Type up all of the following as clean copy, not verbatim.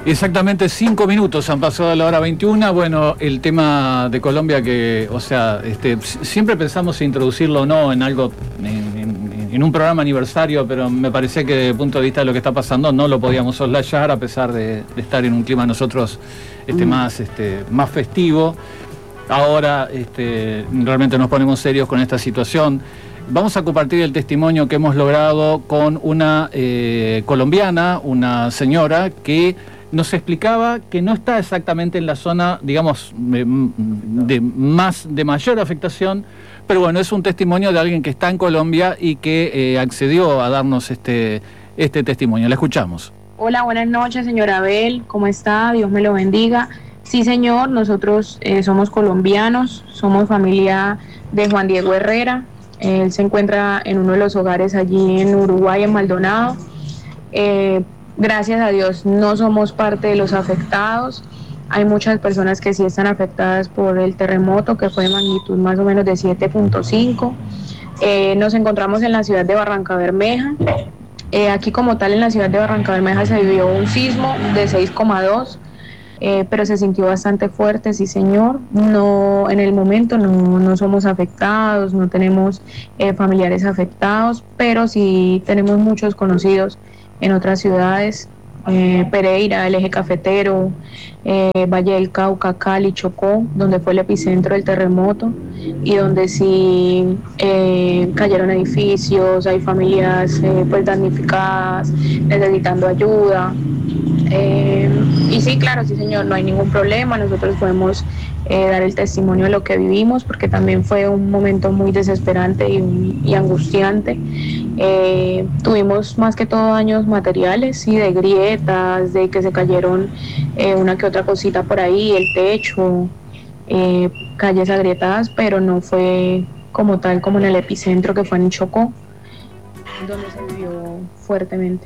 Exactamente 5 minutos han pasado de la hora 21. Bueno, el tema de Colombia que, o sea, siempre pensamos si introducirlo o no en algo, en un programa aniversario, pero me parecía que desde el punto de vista de lo que está pasando no lo podíamos soslayar, a pesar de estar en un clima nosotros más festivo. Ahora realmente nos ponemos serios con esta situación. Vamos a compartir el testimonio que hemos logrado con una colombiana, una señora que nos explicaba que no está exactamente en la zona, digamos, de mayor afectación, pero bueno, es un testimonio de alguien que está en Colombia y que accedió a darnos este testimonio. La escuchamos. Hola, buenas noches, señora Abel, ¿cómo está? Dios me lo bendiga. Sí, señor, nosotros somos colombianos, somos familia de Juan Diego Herrera. Él se encuentra en uno de los hogares allí en Uruguay, en Maldonado. Gracias a Dios no somos parte de los afectados. Hay muchas personas que sí están afectadas por el terremoto, que fue de magnitud más o menos de 7.5. Nos encontramos en la ciudad de Barrancabermeja. Aquí como tal en la ciudad de Barrancabermeja se vivió un sismo de 6,2, pero se sintió bastante fuerte, sí señor. No, en el momento no somos afectados, no tenemos familiares afectados, pero sí tenemos muchos conocidos en otras ciudades, Pereira, el Eje Cafetero, Valle del Cauca, Cali, Chocó, donde fue el epicentro del terremoto y donde sí cayeron edificios, hay familias pues damnificadas, necesitando ayuda. Y sí, claro, sí señor, no hay ningún problema, nosotros podemos dar el testimonio de lo que vivimos, porque también fue un momento muy desesperante y angustiante. Tuvimos más que todo daños materiales, sí, de grietas, de que se cayeron una que otra cosita por ahí, el techo, calles agrietadas, pero no fue como tal como en el epicentro que fue en Chocó, donde se vivió fuertemente.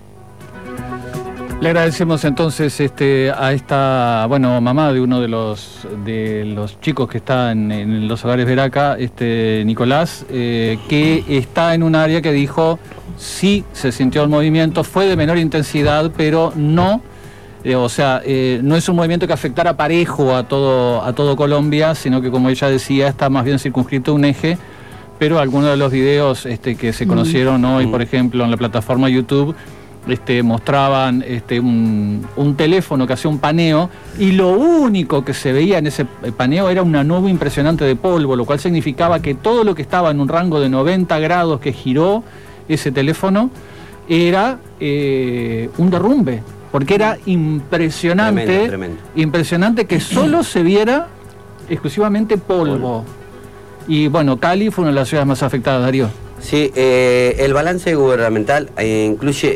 Le agradecemos entonces a esta mamá de uno de los chicos que está en los hogares Veraca, Nicolás, que está en un área que dijo sí se sintió el movimiento, fue de menor intensidad, pero no, no es un movimiento que afectara parejo a todo Colombia, sino que, como ella decía, está más bien circunscrito a un eje. Pero algunos de los videos que se conocieron hoy, por ejemplo, en la plataforma YouTube, mostraban un teléfono que hacía un paneo, y lo único que se veía en ese paneo era una nube impresionante de polvo, lo cual significaba que todo lo que estaba en un rango de 90 grados que giró ese teléfono era un derrumbe, porque era impresionante, tremendo. Impresionante que solo se viera exclusivamente polvo. Y bueno, Cali fue una de las ciudades más afectadas, Darío. Sí, el balance gubernamental incluye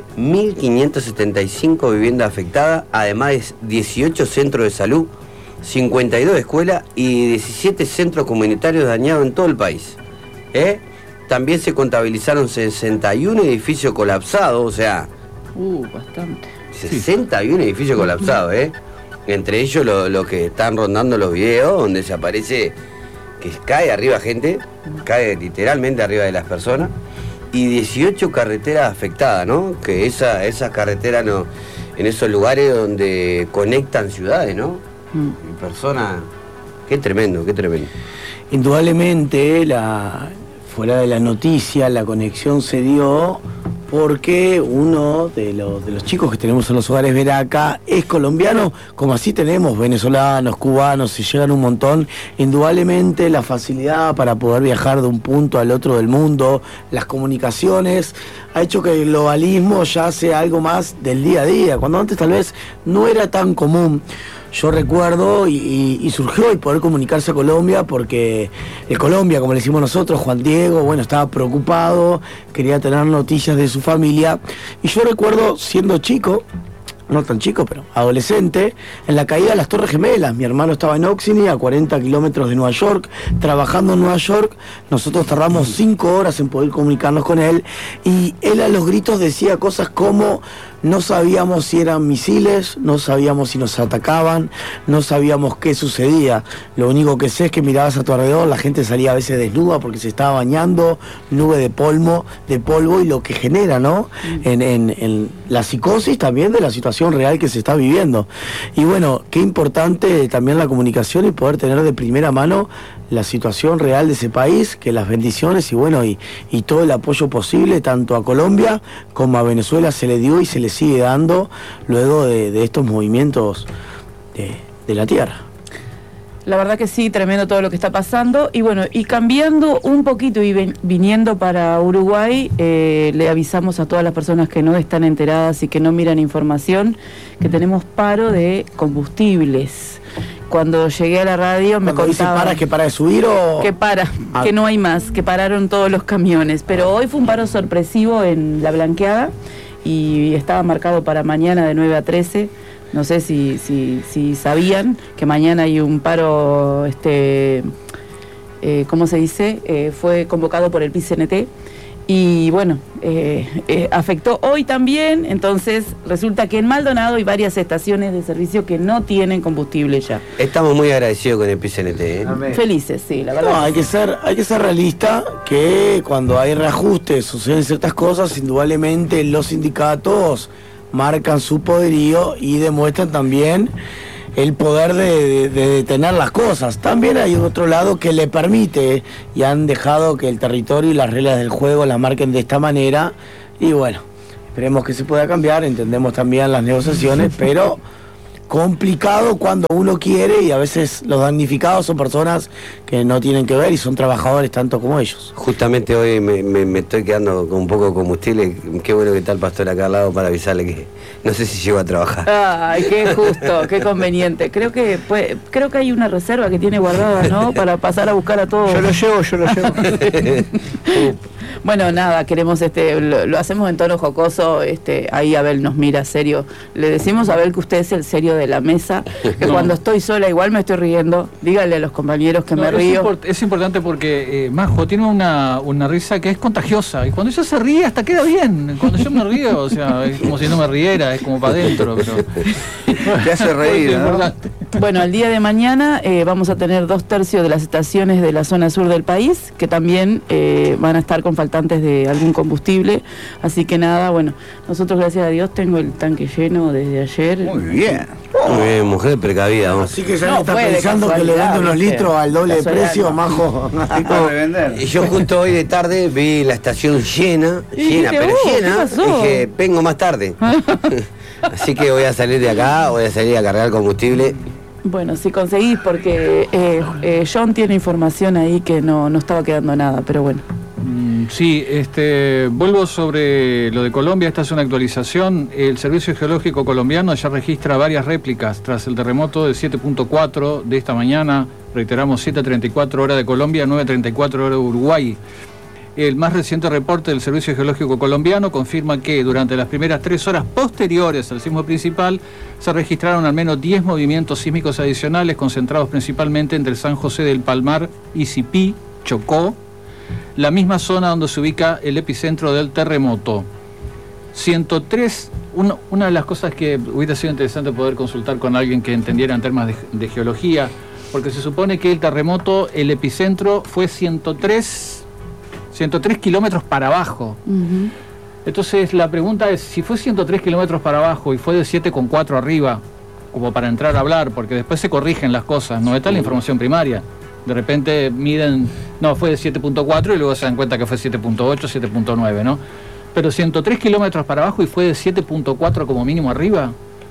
1.575 viviendas afectadas, además de 18 centros de salud, 52 escuelas y 17 centros comunitarios dañados en todo el país. También se contabilizaron 61 edificios colapsados, o sea... bastante. 61 edificios colapsados, Entre ellos lo que están rondando los videos, donde se aparece... que cae arriba gente, cae literalmente arriba de las personas, y 18 carreteras afectadas, ¿no? Que esas carreteras en esos lugares donde conectan ciudades, ¿no? Y personas, qué tremendo. Indudablemente, fuera de la noticia, la conexión se dio porque uno de los chicos que tenemos en los hogares Veraca es colombiano, como así tenemos venezolanos, cubanos, se llegan un montón. Indudablemente la facilidad para poder viajar de un punto al otro del mundo, las comunicaciones, ha hecho que el globalismo ya sea algo más del día a día, cuando antes tal vez no era tan común. Yo recuerdo y surgió el poder comunicarse a Colombia porque el Colombia, como le decimos nosotros, Juan Diego, estaba preocupado, quería tener noticias de su familia. Y yo recuerdo siendo chico, no tan chico, pero adolescente, en la caída de las Torres Gemelas. Mi hermano estaba en Oxney, a 40 kilómetros de Nueva York, trabajando en Nueva York. Nosotros tardamos 5 horas en poder comunicarnos con él, y él a los gritos decía cosas como: no sabíamos si eran misiles, no sabíamos si nos atacaban, no sabíamos qué sucedía. Lo único que sé es que mirabas a tu alrededor, la gente salía a veces desnuda porque se estaba bañando, nube de polvo y lo que genera, ¿no? En la psicosis también de la situación real que se está viviendo. Y bueno, qué importante también la comunicación y poder tener de primera mano la situación real de ese país, que las bendiciones y bueno, y todo el apoyo posible tanto a Colombia como a Venezuela se le dio y se le sigue dando luego de estos movimientos de la tierra. La verdad que sí, tremendo todo lo que está pasando. Y bueno, y cambiando un poquito y viniendo para Uruguay, le avisamos a todas las personas que no están enteradas y que no miran información, que tenemos paro de combustibles. Cuando llegué a la radio me contaban... ¿Que para de subir o...? Que para, que no hay más, que pararon todos los camiones. Pero hoy fue un paro sorpresivo en La Blanqueada y estaba marcado para mañana de 9 a 13. No sé si sabían que mañana hay un paro, ¿cómo se dice? Fue convocado por el PICNT y bueno, afectó hoy también. Entonces resulta que en Maldonado hay varias estaciones de servicio que no tienen combustible ya. Estamos muy agradecidos con el PICNT, ¿eh? Felices, sí, la verdad. No, hay que ser realista, que cuando hay reajustes suceden ciertas cosas, indudablemente los sindicatos marcan su poderío y demuestran también el poder de detener las cosas. También hay otro lado que le permite y han dejado que el territorio y las reglas del juego las marquen de esta manera y bueno, esperemos que se pueda cambiar, entendemos también las negociaciones, pero complicado cuando uno quiere y a veces los damnificados son personas que no tienen que ver y son trabajadores tanto como ellos. Justamente hoy me estoy quedando con un poco de combustible. Qué bueno que está el pastor acá al lado para avisarle que no sé si llego a trabajar. Ay, qué justo, qué conveniente. Creo que hay una reserva que tiene guardada, ¿no? Para pasar a buscar a todos. Yo lo llevo. Bueno, nada, queremos lo hacemos en tono jocoso, ahí Abel nos mira serio. Le decimos a Abel que usted es el serio de la mesa, que cuando estoy sola igual me estoy riendo. Dígale a los compañeros que me río. Es importante porque Majo tiene una risa que es contagiosa y cuando ella se ríe hasta queda bien. Cuando yo me río, o sea, es como si no me riera, es como para adentro, pero te hace reír, ¿no? Bueno, el día de mañana vamos a tener 2/3 de las estaciones de la zona sur del país que también van a estar con faltantes de algún combustible, así que nada, bueno, nosotros gracias a Dios tengo el tanque lleno desde ayer. Muy bien, mujer precavida, vamos. Así que ya no está pensando que le venden unos litros al doble de precio, Majo. Y yo justo hoy de tarde vi la estación llena, pero llena, dije, vengo más tarde. Así que voy a salir de acá, voy a salir a cargar combustible. Bueno, si conseguís, porque John tiene información ahí que no estaba quedando nada, pero bueno. Sí, vuelvo sobre lo de Colombia. Esta es una actualización. El Servicio Geológico Colombiano ya registra varias réplicas tras el terremoto de 7.4 de esta mañana. Reiteramos, 7:34 hora de Colombia, 9:34 hora de Uruguay. El más reciente reporte del Servicio Geológico Colombiano confirma que durante las primeras 3 horas posteriores al sismo principal se registraron al menos 10 movimientos sísmicos adicionales concentrados principalmente entre San José del Palmar y Sipí, Chocó, la misma zona donde se ubica el epicentro del terremoto. 103, una de las cosas que hubiera sido interesante poder consultar con alguien que entendiera en temas de geología, porque se supone que el terremoto, el epicentro fue 103 kilómetros para abajo. Uh-huh. Entonces la pregunta es, si fue 103 kilómetros para abajo y fue de 7,4 arriba, como para entrar a hablar, porque después se corrigen las cosas, no está la información primaria. De repente miden, no, fue de 7.4 y luego se dan cuenta que fue 7.8, 7.9, ¿no? Pero 103 kilómetros para abajo y fue de 7.4 como mínimo arriba.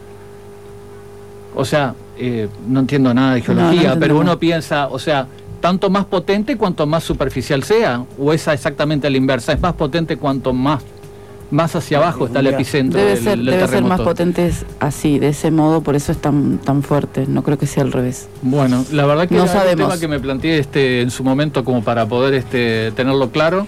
O sea, no entiendo nada de geología, no pero uno piensa, o sea, tanto más potente cuanto más superficial sea, o es exactamente a la inversa, es más potente cuanto más hacia abajo está el epicentro del terremoto. Debe ser más potente así, de ese modo, por eso es tan fuerte, no creo que sea al revés. Bueno, la verdad que no es sabemos. un tema que me planteé en su momento como para poder tenerlo claro.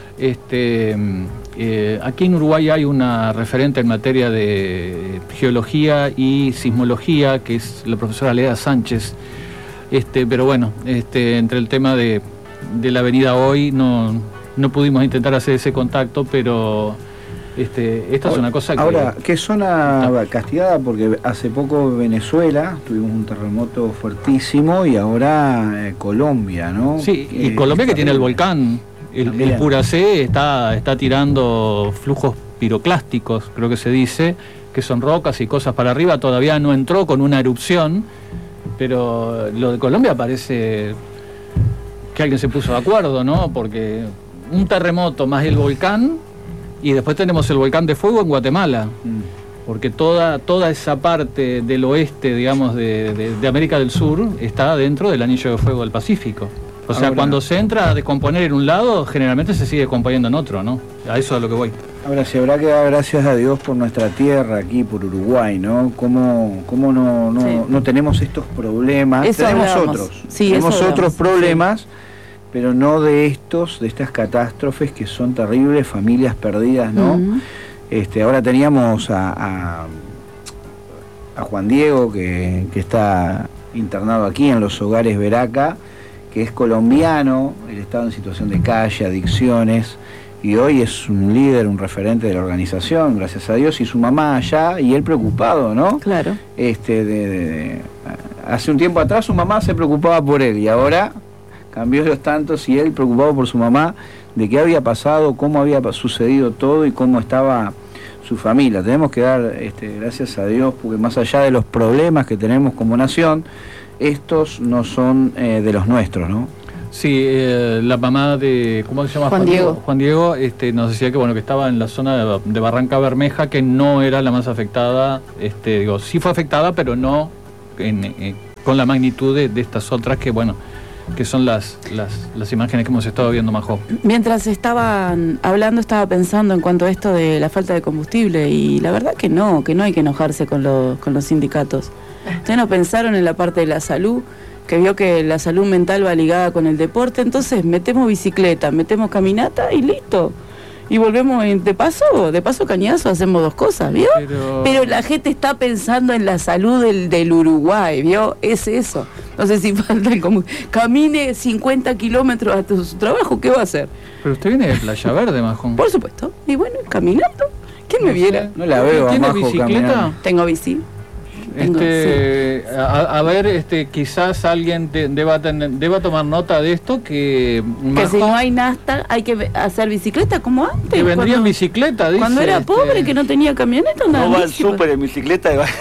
Aquí en Uruguay hay una referente en materia de geología y sismología, que es la profesora Leda Sánchez. Pero bueno, entre el tema de la avenida hoy no pudimos intentar hacer ese contacto, pero Esta es una cosa que... Ahora, ¿qué zona castigada? Porque hace poco Venezuela tuvimos un terremoto fuertísimo y ahora Colombia, ¿no? Sí, y Colombia que tiene el volcán. El Puracé está tirando flujos piroclásticos, creo que se dice, que son rocas y cosas para arriba. Todavía no entró con una erupción, pero lo de Colombia parece que alguien se puso de acuerdo, ¿no? Porque un terremoto más el volcán, y después tenemos el volcán de fuego en Guatemala, porque toda esa parte del oeste, digamos, de América del Sur está dentro del anillo de fuego del Pacífico. O sea, cuando se entra a descomponer en un lado, generalmente se sigue descomponiendo en otro, ¿no? A eso es a lo que voy. Ahora, si habrá que dar gracias a Dios por nuestra tierra aquí, por Uruguay, ¿no? ¿Cómo no tenemos estos problemas? Eso tenemos hablábamos. otros. Sí, tenemos eso otros hablábamos, problemas, sí, pero no de estas catástrofes que son terribles, familias perdidas, ¿no? Ahora teníamos a Juan Diego, que está internado aquí en los Hogares Veraca, que es colombiano, él estaba en situación de calle, adicciones, y hoy es un líder, un referente de la organización, gracias a Dios, y su mamá allá, y él preocupado, ¿no? Claro. Hace un tiempo atrás su mamá se preocupaba por él, y ahora cambió los tantos, y él preocupado por su mamá, de qué había pasado, cómo había sucedido todo, y cómo estaba su familia. Tenemos que dar gracias a Dios, porque más allá de los problemas que tenemos como nación, estos no son de los nuestros, ¿no? Sí, la mamá de, ¿cómo se llama? Juan Diego. Juan Diego nos decía que estaba en la zona de Barranca Bermeja, que no era la más afectada, sí fue afectada, pero no con la magnitud de estas otras que son las imágenes que hemos estado viendo, Majo. Mientras estaban hablando, estaba pensando en cuanto a esto de la falta de combustible, y la verdad que no hay que enojarse con los sindicatos. ¿Ustedes no pensaron en la parte de la salud? Que vio que la salud mental va ligada con el deporte, entonces metemos bicicleta, metemos caminata y listo. Y volvemos de paso cañazo, hacemos dos cosas, ¿vio? Pero la gente está pensando en la salud del Uruguay, ¿vio? Es eso. Entonces, si falta camine 50 kilómetros a su trabajo, ¿qué va a hacer? Pero usted viene de Playa Verde, Majón. Por supuesto. Y bueno, caminando. ¿Quién me viera? No la veo a ¿Tiene Majo bicicleta? caminando. Tengo bici. Sí. A ver, quizás alguien deba tomar nota de esto, que si no hay nafta hay que hacer bicicleta como antes. Que vendría en bicicleta, dice. Cuando era pobre, que no tenía camioneta, no va al súper en bicicleta y va...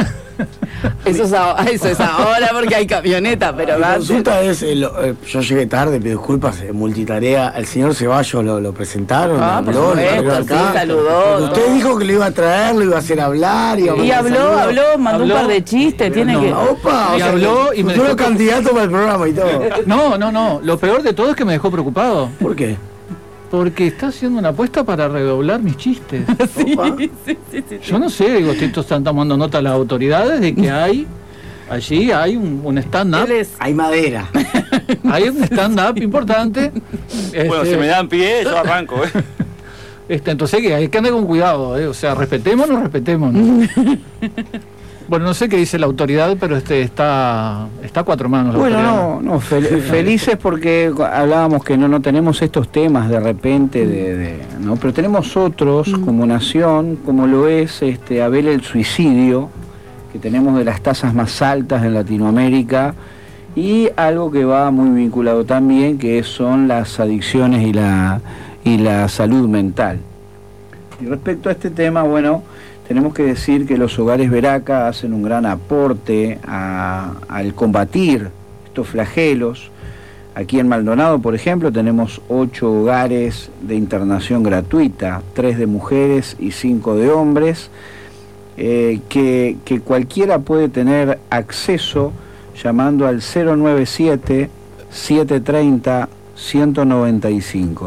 Eso es ahora porque hay camioneta, pero la consulta es, yo llegué tarde, pido disculpas, multitarea, al señor Ceballos lo presentaron, habló, saludó. Usted dijo que lo iba a traer, lo iba a hacer hablar. Y habló, mandó un par de chistes, Opa, y habló y me dejó candidato para el programa y todo. No, lo peor de todo es que me dejó preocupado. ¿Por qué? Porque está haciendo una apuesta para redoblar mis chistes. Sí. Yo no sé, esto están tomando nota las autoridades de que allí hay un stand-up. Hay madera. Hay un stand-up importante. Bueno, si me dan pie, yo arranco. Entonces hay que andar con cuidado, o sea, respetémonos. Bueno, no sé qué dice la autoridad, pero está a cuatro manos. Bueno, felices porque hablábamos que no tenemos estos temas de repente, ¿no? Pero tenemos otros como nación, como lo es Abel el suicidio, que tenemos de las tasas más altas en Latinoamérica, y algo que va muy vinculado también, que son las adicciones y la salud mental. Y respecto a este tema, tenemos que decir que los Hogares Veraca hacen un gran aporte al combatir estos flagelos. Aquí en Maldonado, por ejemplo, tenemos 8 hogares de internación gratuita, 3 de mujeres y 5 de hombres, que cualquiera puede tener acceso llamando al 097-730 195,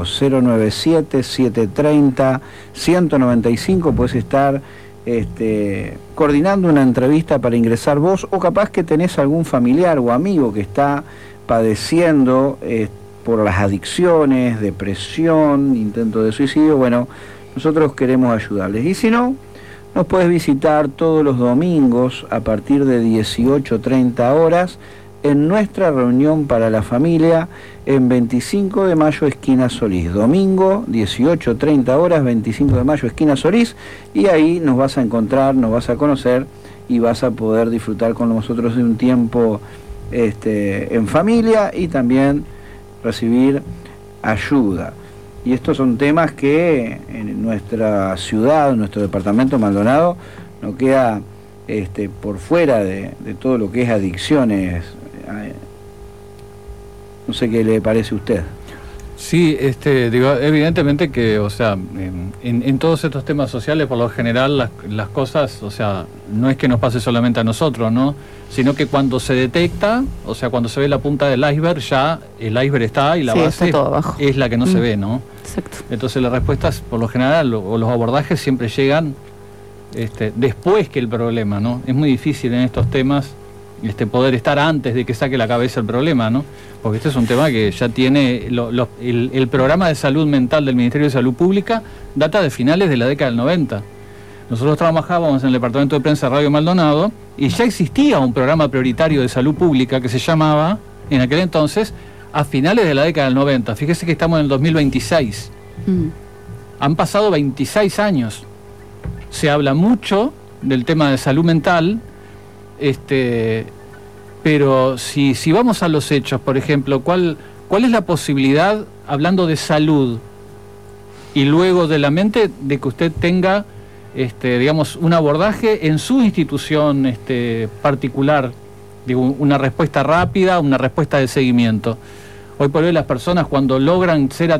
097-730-195, puedes estar coordinando una entrevista para ingresar vos, o capaz que tenés algún familiar o amigo que está padeciendo por las adicciones, depresión, intento de suicidio. Nosotros queremos ayudarles, y si no, nos puedes visitar todos los domingos a partir de 18:30 horas en nuestra reunión para la familia en 25 de mayo, esquina Solís. Domingo, 18:30 horas, 25 de mayo, esquina Solís. Y ahí nos vas a encontrar, nos vas a conocer y vas a poder disfrutar con nosotros de un tiempo en familia y también recibir ayuda. Y estos son temas que en nuestra ciudad, en nuestro departamento Maldonado, no queda por fuera de todo lo que es adicciones. No sé qué le parece a usted. Sí, digo, evidentemente que, o sea, en todos estos temas sociales, por lo general, las cosas, o sea, no es que nos pase solamente a nosotros, ¿no? Sino que cuando se detecta, o sea, cuando se ve la punta del iceberg, ya el iceberg está y la base es la que no se ve, ¿no? Exacto. Entonces las respuestas, por lo general, o los abordajes siempre llegan después que el problema, ¿no? Es muy difícil en estos temas poder estar antes de que saque la cabeza el problema, ¿no? Porque este es un tema que ya tiene el programa de salud mental del Ministerio de Salud Pública, data de finales de la década del 90. Nosotros trabajábamos en el departamento de prensa de Radio Maldonado y ya existía un programa prioritario de salud pública que se llamaba, en aquel entonces, a finales de la década del 90. Fíjese que estamos en el 2026. Han pasado 26 años. Se habla mucho del tema de salud mental, pero si vamos a los hechos, por ejemplo, ¿cuál es la posibilidad, hablando de salud y luego de la mente, de que usted tenga, digamos, un abordaje en su institución particular, digo, una respuesta rápida, una respuesta de seguimiento? Hoy por hoy las personas, cuando logran ser